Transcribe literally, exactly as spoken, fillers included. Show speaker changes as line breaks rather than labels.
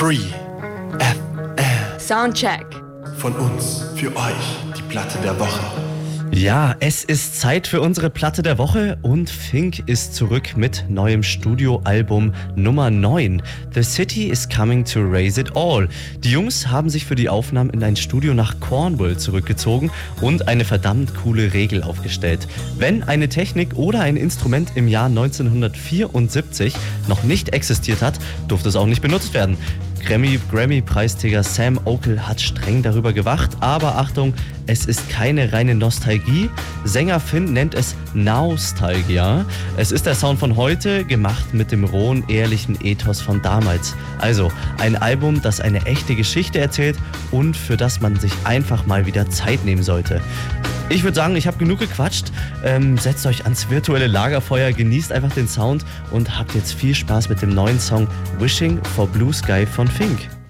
Free F M.
Soundcheck.
Von uns, für euch, die Platte der Woche.
Ja, es ist Zeit für unsere Platte der Woche und Fink ist zurück mit neuem Studioalbum Nummer neun. The City is Coming to Raise It All. Die Jungs haben sich für die Aufnahmen in ein Studio nach Cornwall zurückgezogen und eine verdammt coole Regel aufgestellt. Wenn eine Technik oder ein Instrument im Jahr neunzehnhundertvierundsiebzig noch nicht existiert hat, durfte es auch nicht benutzt werden. Grammy, Grammy-Preisträger Sam Okell hat streng darüber gewacht, aber Achtung, es ist keine reine Nostalgie. Sänger Finn nennt es Nostalgia. Es ist der Sound von heute, gemacht mit dem rohen, ehrlichen Ethos von damals. Also ein Album, das eine echte Geschichte erzählt und für das man sich einfach mal wieder Zeit nehmen sollte. Ich würde sagen, ich habe genug gequatscht. Ähm, setzt euch ans virtuelle Lagerfeuer, genießt einfach den Sound und habt jetzt viel Spaß mit dem neuen Song Wishing for Blue Sky von Fink.